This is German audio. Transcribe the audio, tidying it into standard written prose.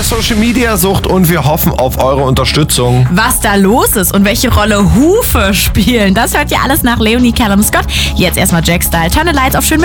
der Social-Media-Sucht und wir hoffen auf eure Unterstützung. Was da los ist und welche Rolle Hufe spielen, das hört ihr alles nach Leonie Callum Scott. Jetzt erstmal Jack Style. Turn the Lights auf schön.